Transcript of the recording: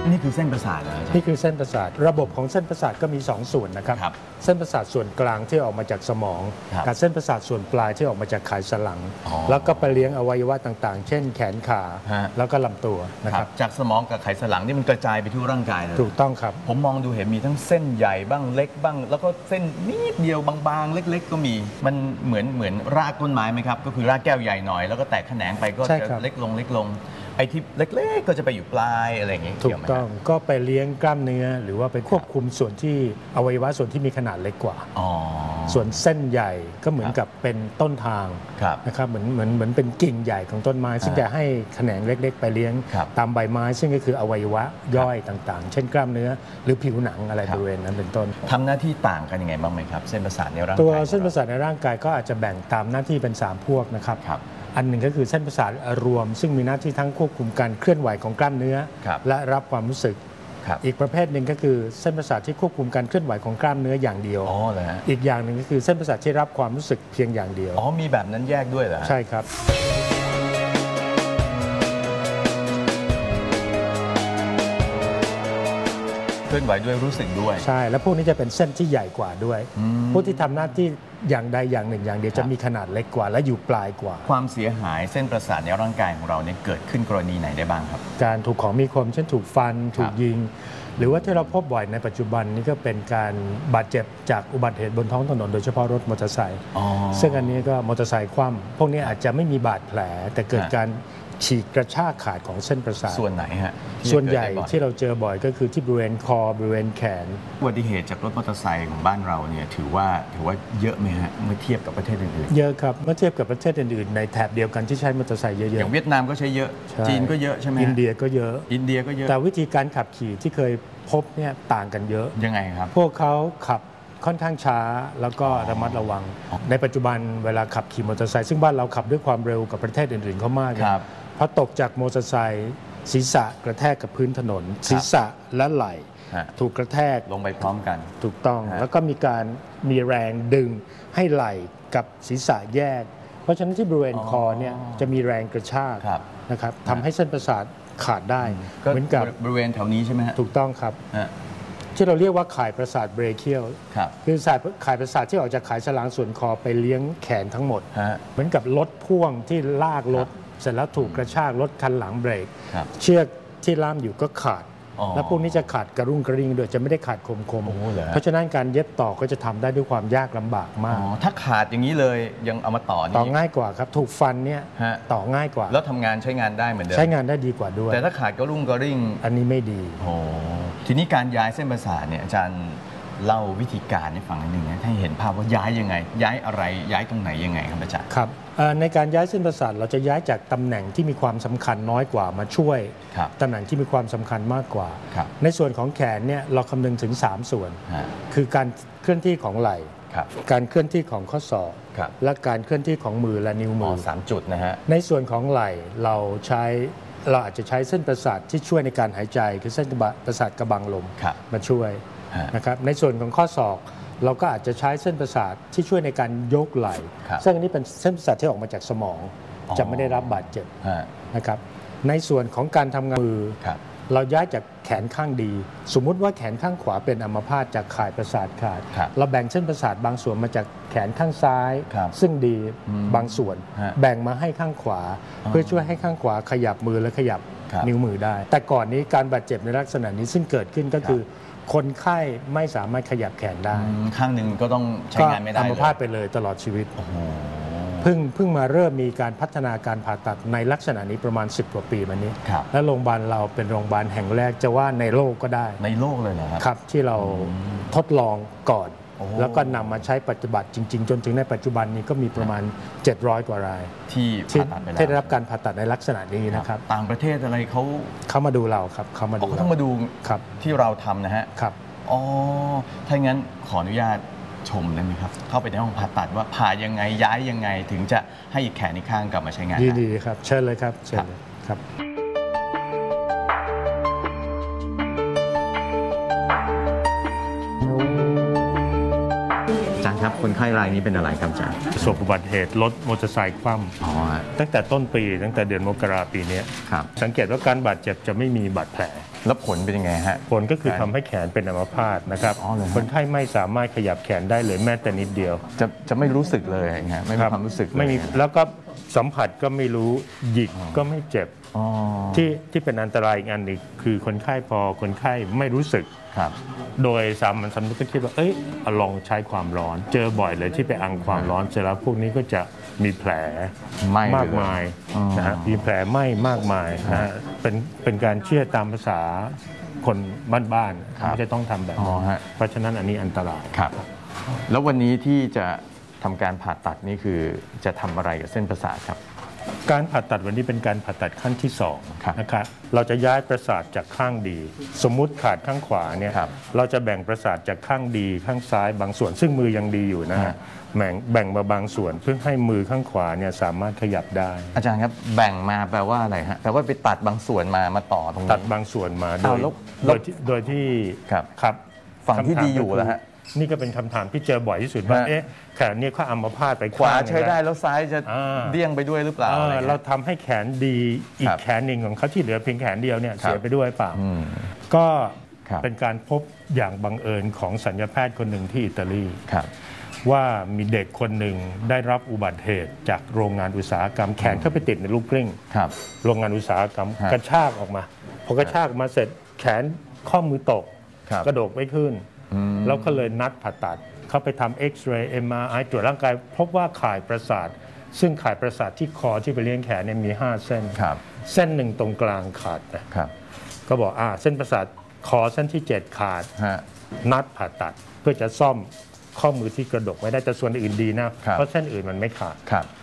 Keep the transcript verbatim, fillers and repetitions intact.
นี่คือเส้นประสาทนะนี่คือเส้นประสาทระบบของเส้นประสาทก็มีสองส่วนนะครับเส้นประสาทส่วนกลางที่ออกมาจากสมองกับเส้นประสาทส่วนปลายที่ออกมาจากไขสันหลังแล้วก็ไปเลี้ยงอวัยวะต่างๆเช่นแขนขาแล้วก็ลำตัวนะครับจากสมองกับไขสันหลังนี่มันกระจายไปทั่วร่างกายเลยถูกต้องครับผมมองดูเห็นมีทั้งเส้นใหญ่บ้างเล็กบ้างแล้วก็เส้นนิดเดียวบางๆเล็กๆก็มีมันเหมือนเหมือนรากต้นไม้ไหมครับก็คือรากแก้วใหญ่หน่อยแล้วก็แตกแขนงไปก็จะเล็กลงเล็กลงไอ้ที่เล็กๆก็จะไปอยู่ปลายอะไรอย่างเงี้ยถูกต้องก็ไปเลี้ยงกล้ามเนื้อหรือว่าไปควบคุมส่วนที่อวัยวะส่วนที่มีขนาดเล็กกว่าส่วนเส้นใหญ่ก็เหมือนกับเป็นต้นทางนะครับเหมือนเหมือนเหมือนเป็นกิ่งใหญ่ของต้นไม้ซึ่งจะให้แขนงเล็กๆไปเลี้ยงตามใบไม้ซึ่งก็คืออวัยวะย่อยต่างๆเช่นกล้ามเนื้อหรือผิวหนังอะไรบริเวณนั้นเป็นต้นทำหน้าที่ต่างกันยังไงบ้างไหมครับเส้นประสาทในร่างกายตัวเส้นประสาทในร่างกายก็อาจจะแบ่งตามหน้าที่เป็นสามพวกนะครับอันหนึ่งก็คือเส้นประสาทรวมซึ่งมีหน้าที่ทั้งควบคุมการเคลื่อนไหวของกล้ามเนื้อและรับความรู้สึกอีกประเภทหนึ่งก็คือเส้นประสาทที่ควบคุมการเคลื่อนไหวของกล้ามเนื้ออย่างเดียวอ๋อเหรอฮะอีกอย่างหนึ่งก็คือเส้นประสาทที่รับความรู้สึกเพียงอย่างเดียวอ๋อมีแบบนั้นแยกด้วยเหรอใช่ครับเคลื่อนไหวด้วยรู้สึกด้วยใช่แล้วพวกนี้จะเป็นเส้นที่ใหญ่กว่าด้วยพวกที่ทำหน้าที่อย่างใดอย่างหนึ่งอย่างเดียวจะมีขนาดเล็กกว่าและอยู่ปลายกว่าความเสียหายเส้นประสาทในร่างกายของเราเนี่ยเกิดขึ้นกรณีไหนได้บ้างครับการถูกของมีคมเช่นถูกฟันถูกยิงหรือว่าที่เราพบบ่อยในปัจจุบันนี้ก็เป็นการบาดเจ็บจากอุบัติเหตุบนท้องถนนโดยเฉพาะรถมอเตอร์ไซค์ซึ่งอันนี้ก็มอเตอร์ไซค์คว่ำพวกนี้อาจจะไม่มีบาดแผลแต่เกิดการฉีกกระชากขาดของเส้นประสาทส่วนไหนฮะส่วนใหญ่ที่เราเจอบ่อยก็คือที่บริเวณคอบริเวณแขนอุบัติเหตุจากรถมอเตอร์ไซค์ของบ้านเราเนี่ยถือว่าถือว่าเยอะไหมฮะเมื่อเทียบกับประเทศอื่นๆเยอะครับเมื่อเทียบกับประเทศอื่นๆในแถบเดียวกันที่ใช้มอเตอร์ไซค์เยอะๆอย่างเวียดนามก็ใช้เยอะจีนก็เยอะใช่ไหมอินเดียก็เยอะอินเดียก็เยอะแต่วิธีการขับขี่ที่เคยพบเนี่ยต่างกันเยอะยังไงครับพวกเขาขับค่อนข้างช้าแล้วก็ระมัดระวังในปัจจุบันเวลาขับขี่มอเตอร์ไซค์ซึ่งบ้านเราขับด้วยความเร็วกับประเทศอื่นๆเขามากพอตกจากมอเตอร์ไซค์ศีรษะกระแทกกับพื้นถนนศีรษะและไหล่ถูกกระแทกลงไปพร้อมกันถูกต้องแล้วก็มีการมีแรงดึงให้ไหล่กับศีรษะแยกเพราะฉะนั้นที่บริเวณคอเนี่ยจะมีแรงกระชากนะครับทำให้เส้นประสาทขาดได้เหมือนกับบริเวณแถวนี้ใช่ไหมฮะถูกต้องครับที่เราเรียกว่าข่ายประสาทเบรเคียลคือสายข่ายประสาทที่ออกจากข่ายสันหลังส่วนคอไปเลี้ยงแขนทั้งหมดเหมือนกับรถพ่วงที่ลากรถเสร็จแล้วถูกกระชากรถคันหลังเบรกเชือกที่ล่ามอยู่ก็ขาดแล้วพวกนี้จะขาดกระรุ่งกระริ่งด้วยจะไม่ได้ขาดคมคมเพราะฉะนั้นการเย็บต่อก็จะทำได้ด้วยความยากลำบากมากถ้าขาดอย่างนี้เลยยังเอามาต่อต่อง่ายกว่าครับถูกฟันเนี่ยต่อง่ายกว่าแล้วทำงานใช้งานได้เหมือนเดิมใช้งานได้ดีกว่าด้วยแต่ถ้าขาดกระรุ่งกระริ่งอันนี้ไม่ดีโอ้ทีนี้การย้ายเส้นประสาทเนี่ยอาจารย์เล่าวิธีการให้ฟังนิดนึงนะให้เห็นภาพว่าย้ายยังไงย้ายอะไรย้ายตรงไหนยังไงครับอาจารย์ครับในการย้ายเส้นประสาทเราจะย้ายจากตำแหน่งที่มีความสำคัญน้อยกว่ามาช่วยตำแหน่งที่มีความสำคัญมากกว่าในส่วนของแขนเนี่ยเราคำนึงถึงสามส่วนคือการเคลื่อนที่ของไหล่การเคลื่อนที่ของข้อศอกและการเคลื่อนที่ของมือและนิ้วมือสามจุดนะฮะในส่วนของไหล่เราใช้เราอาจจะใช้เส้นประสาทที่ช่วยในการหายใจคือเส้นประสาทกระบังลมมาช่วยนะครับในส่วนของข้อศอกเราก็อาจจะใช้เส้นประสาทที่ช่วยในการยกไหล่ซึ่งอันนี้เป็นเส้นประสาทที่ออกมาจากสมองจะไม่ได้รับบาดเจ็บนะครับในส่วนของการทำงานมือเราย้ายจากแขนข้างดีสมมุติว่าแขนข้างขวาเป็นอัมพาตจากข่ายประสาทขาดเราแบ่งเส้นประสาทบางส่วนมาจากแขนข้างซ้ายซึ่งดีบางส่วนแบ่งมาให้ข้างขวาเพื่อช่วยให้ข้างขวาขยับมือและขยับนิ้วมือได้แต่ก่อนนี้การบาดเจ็บในลักษณะนี้ซึ่งเกิดขึ้นก็คือคนไข้ไม่สามารถขยับแขนได้ข้างหนึ่งก็ต้องใช้งานไม่ได้เลยอัมพาตไปเลยตลอดชีวิตเพิ่งเพิ่งมาเริ่มมีการพัฒนาการผ่าตัดในลักษณะนี้ประมาณสิบกว่าปีมานี้และโรงพยาบาลเราเป็นโรงพยาบาลแห่งแรกจะว่าในโลกก็ได้ในโลกเลยเหรอครับครับที่เราทดลองก่อนแล้วก็นำมาใช้ปฏิบัติจริงๆจนถึงในปัจจุบันนี้ก็มีประมาณเจ็ดร้อยกว่ารายที่ผ่าตัดไปแล้วที่ได้รับการผ่าตัดในลักษณะนี้นะครับต่างประเทศอะไรเขาเขามาดูเราครับเขามาดูเขาต้องมาดูที่เราทำนะฮะครับอ๋อถ้างั้นขออนุญาตชมได้ไหมครับเข้าไปในห้องผ่าตัดว่าผ่ายังไงย้ายยังไงถึงจะให้อีกแขนอีกข้างกลับมาใช้งานได้ดีๆครับเชิญเลยครับเชิญเลยครับอาจารย์ครับคนไข้รายนี้เป็นอะไรครับอาจารย์ประสบอุบัติเหตุรถมอเตอร์ไซค์คว่ำตั้งแต่ต้นปีตั้งแต่เดือนมกราปีนี้สังเกตว่าการบาดเจ็บจะไม่มีบาดแผลแล้วผลเป็นยังไงฮะผลก็คือทำให้แขนเป็นอัมพาตนะครับคนไข้ไม่สามารถขยับแขนได้เลยแม้แต่นิดเดียวจะจะไม่รู้สึกเลยฮะไม่มีความรู้สึกไม่มีแล้วก็สัมผัสก็ไม่รู้หยิกก็ไม่เจ็บที่ที่เป็นอันตรายอีกอันหนึ่งคือคนไข้พอคนไข้ไม่รู้สึกโดยสามัญสำนึกก็คิดว่าเอ้ยลองใช้ความร้อนเจอบ่อยเลยที่ไปอังความร้อนเสร็จแล้วพวกนี้ก็จะมีแผลมากมายนะฮะมีแผลไหม้มากมายนะฮะเป็นเป็นการเชื่อตามภาษาคนบ้านๆไม่จะต้องทำแบบนี้เพราะฉะนั้นอันนี้อันตรายครับแล้ววันนี้ที่จะทำการผ่าตัดนี่คือจะทำอะไรกับเส้นประสาทครับการผ่าตัดวันนี้เป็นการผ่าตัดขั้นที่สองนะครับเราจะย้ายประสาทจากข้างดีสมมุติขาดข้างขวาเนี่ยเราจะแบ่งประสาทจากข้างดีข้างซ้ายบางส่วนซึ่งมือยังดีอยู่นะฮะแบ่งแบ่งมาบางส่วนเพื่อให้มือข้างขวาเนี่ยสามารถขยับได้อาจารย์ครับแบ่งมาแปลว่าอะไรฮะแปลว่าไปตัดบางส่วนมามาต่อตรงนี้ตัดบางส่วนมาโดยโดยโดยที่ครับฝั่งที่ดีอยู่แล้วฮะนี่ก็เป็นคำถามที่เจอบ่อยที่สุดว่าเอ๊ะแขนนี้เขาอัมพาตไปขวาใช้ได้แล้วซ้ายจะเดี่ยงไปด้วยหรือเปล่าเราทำให้แขนดีอีกแขนหนึ่งของเขาที่เหลือเพียงแขนเดียวเนี่ยเสียไปด้วยเปล่าก็เป็นการพบอย่างบังเอิญของศัลยแพทย์คนหนึ่งที่อิตาลีว่ามีเด็กคนหนึ่งได้รับอุบัติเหตุจากโรงงานอุตสาหกรรมแขนเข้าไปติดในลูกกลิ้งโรงงานอุตสาหกรรมกระชากออกมาพอกระชากมาเสร็จแขนข้อมือตกกระโดดไม่ขึ้นแล้วก็เลยนัดผ่าตัดเข้าไปทำเอ็กซเรย์ เอ็ม อาร์ ไอ ตรวจร่างกายพบว่าข่ายประสาทซึ่งข่ายประสาทที่คอที่ไปเลี้ยงแขนเนี่ยมีห้าเส้นเส้นหนึ่งตรงกลางขาดนะก็บอกอ่าเส้นประสาทคอเส้นที่เจ็ดขาดนัดผ่าตัดเพื่อจะซ่อมข้อมือที่กระดกไม่ได้แต่ส่วนอื่นดีนะเพราะเส้นอื่นมันไม่ขาด